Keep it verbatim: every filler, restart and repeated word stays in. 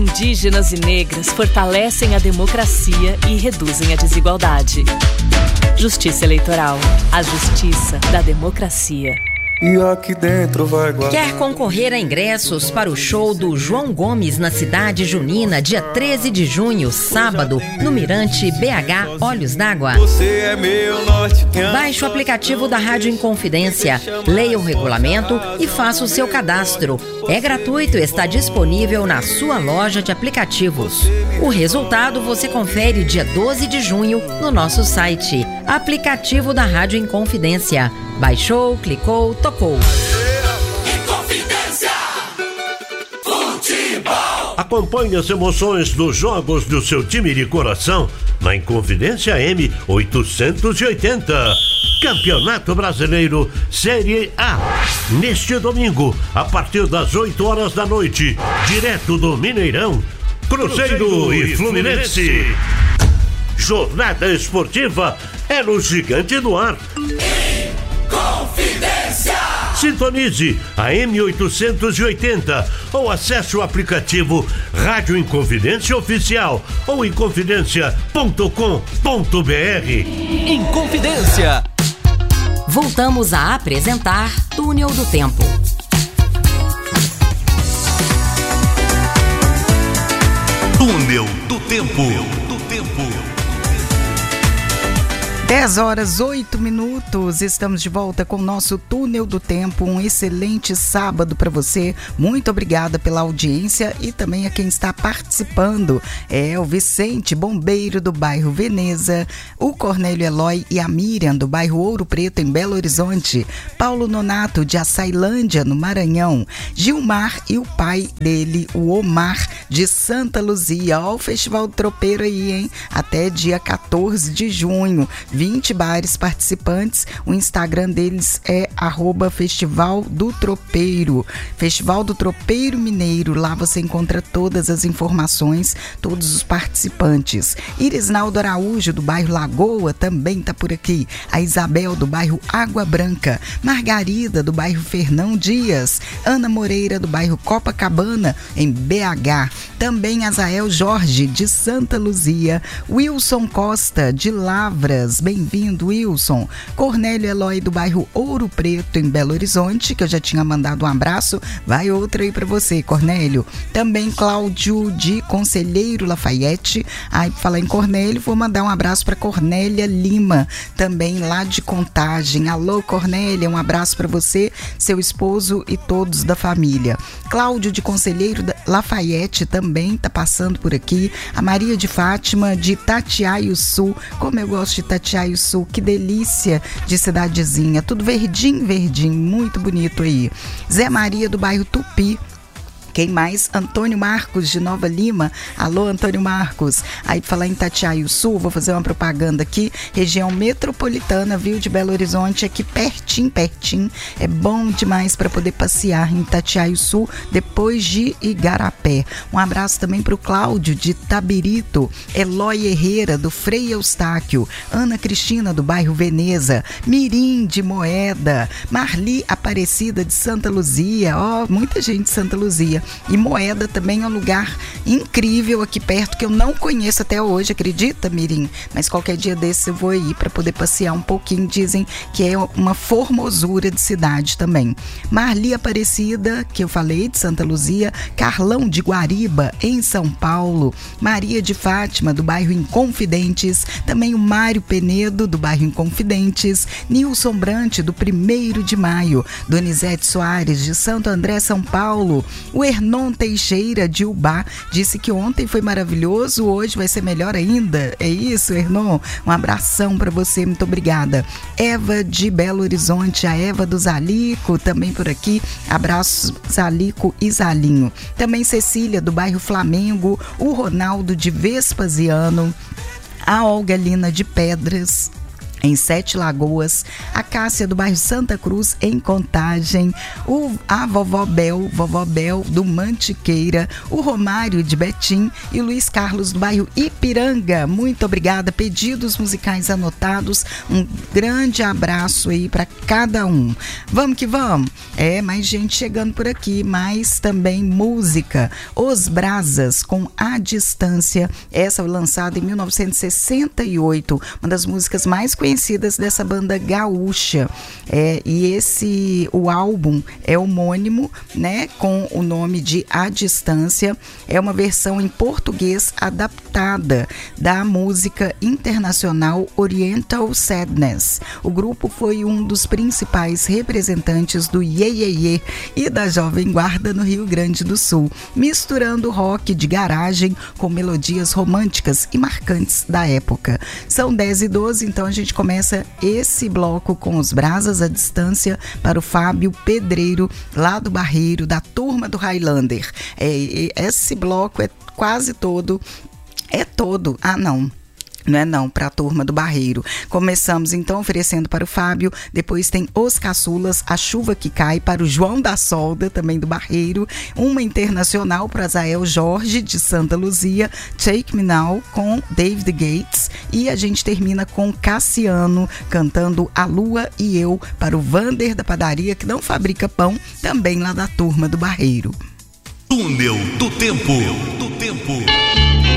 indígenas e negras fortalecem a democracia e reduzem a desigualdade. Justiça Eleitoral. A justiça da democracia. E aqui dentro vai guardar. Quer concorrer a ingressos para o show do João Gomes na Cidade Junina, dia treze de junho, sábado, no Mirante B H Olhos d'Água? Você é meu norte. Baixe o aplicativo da Rádio Inconfidência, leia o regulamento e faça o seu cadastro. É gratuito e está disponível na sua loja de aplicativos. O resultado você confere dia doze de junho no nosso site. Aplicativo da Rádio Inconfidência. Baixou, clicou, tocou. Inconfidência. Futebol. Acompanhe as emoções dos jogos do seu time de coração na Inconfidência M oitocentos e oitenta. Campeonato Brasileiro Série A. Neste domingo, a partir das oito horas da noite, direto do Mineirão, Cruzeiro, Cruzeiro e Fluminense. Jornada esportiva é no Gigante do Ar. Confidência. Sintonize a M oitocentos e oitenta ou acesse o aplicativo Rádio Inconfidência Oficial ou inconfidência ponto com ponto b r. Inconfidência. Voltamos a apresentar Túnel do Tempo. Túnel do Tempo. Do Tempo. dez horas, oito minutos, estamos de volta com o nosso Túnel do Tempo. Um excelente sábado para você. Muito obrigada pela audiência e também a quem está participando. É o Vicente, bombeiro do bairro Veneza, o Cornélio Eloy e a Miriam do bairro Ouro Preto em Belo Horizonte, Paulo Nonato de Açailândia no Maranhão, Gilmar e o pai dele, o Omar de Santa Luzia. Ó, o Festival do Tropeiro aí, hein? Até dia quatorze de junho. vinte bares participantes, o Instagram deles é arroba Festival do Tropeiro, Festival do Tropeiro Mineiro. Lá você encontra todas as informações, todos os participantes. Irisnaldo Araújo do bairro Lagoa também está por aqui, a Isabel do bairro Água Branca, Margarida do bairro Fernão Dias, Ana Moreira do bairro Copacabana em B H, também Azael Jorge de Santa Luzia, Wilson Costa de Lavras, bem-vindo, Wilson. Cornélio Eloy do bairro Ouro Preto em Belo Horizonte, que eu já tinha mandado um abraço, vai outra aí para você, Cornélio. Também Cláudio de Conselheiro Lafayette. Aí, para falar em Cornélio, vou mandar um abraço para Cornélia Lima, também lá de Contagem. Alô, Cornélia, um abraço para você, seu esposo e todos da família. Cláudio de Conselheiro Lafayette também tá passando por aqui. A Maria de Fátima de Itatiaio Sul, como eu gosto de Itatiaio Sul, que delícia de cidadezinha, tudo verdinho, verdinho, muito bonito aí. Zé Maria do bairro Tupi. Quem mais? Antônio Marcos de Nova Lima. Alô, Antônio Marcos. Aí, falar em Itatiaio Sul, vou fazer uma propaganda aqui. Região metropolitana, viu, de Belo Horizonte, aqui pertinho, pertinho. É bom demais para poder passear em Itatiaio Sul, depois de Igarapé. Um abraço também para o Cláudio de Tabirito, Eloy Herrera do Frei Eustáquio, Ana Cristina do bairro Veneza, Mirim de Moeda, Marli Aparecida de Santa Luzia. Ó, oh, muita gente de Santa Luzia. E Moeda também é um lugar incrível aqui perto que eu não conheço até hoje, acredita, Mirim? Mas qualquer dia desse eu vou ir para poder passear um pouquinho. Dizem que é uma formosura de cidade também. Marli Aparecida, que eu falei, de Santa Luzia, Carlão de Guariba, em São Paulo, Maria de Fátima, do bairro Inconfidentes, também o Mário Penedo, do bairro Inconfidentes, Nilson Brante, do primeiro de maio, Donizete Soares, de Santo André, São Paulo, o Hernon Teixeira de Ubá, disse que ontem foi maravilhoso, hoje vai ser melhor ainda. É isso, Hernon? Um abração para você, muito obrigada. Eva de Belo Horizonte, a Eva do Zalico, também por aqui. Abraços, Zalico e Zalinho. Também Cecília, do bairro Flamengo, o Ronaldo de Vespasiano, a Olga Lina de Pedras, em Sete Lagoas, a Cássia do bairro Santa Cruz, em Contagem, o, a Vovó Bel, Vovó Bel do Mantiqueira, o Romário de Betim e o Luiz Carlos do bairro Ipiranga. Muito obrigada, pedidos musicais anotados, um grande abraço aí para cada um. Vamos que vamos, é, mais gente chegando por aqui, mas também música. Os Brasas com A Distância, essa foi lançada em mil novecentos e sessenta e oito, uma das músicas mais conhecidas conhecidas dessa banda gaúcha, é, e esse o álbum é homônimo, né, com o nome de A Distância. É uma versão em português adaptada da música internacional Oriental Sadness. O grupo foi um dos principais representantes do Iê Iê Iê e da Jovem Guarda no Rio Grande do Sul, misturando rock de garagem com melodias românticas e marcantes da época. São dez e doze, então a gente começa esse bloco com Os Brasas à Distância para o Fábio Pedreiro, lá do Barreiro, da turma do Highlander. É, esse bloco é quase todo, é todo, ah não, não é não, para a turma do Barreiro. Começamos então oferecendo para o Fábio, depois tem Os Caçulas, A Chuva que Cai, para o João da Solda, também do Barreiro, uma internacional para Zael Jorge, de Santa Luzia, Take Me Now, com David Gates, e a gente termina com Cassiano, cantando A Lua e Eu, para o Vander da Padaria, que não fabrica pão, também lá da turma do Barreiro. Túnel do Tempo, do Tempo.